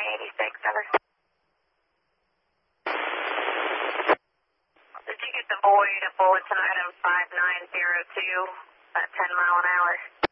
86, over. Did you get the void of Bulletin item 5902 at 10 mile an hour?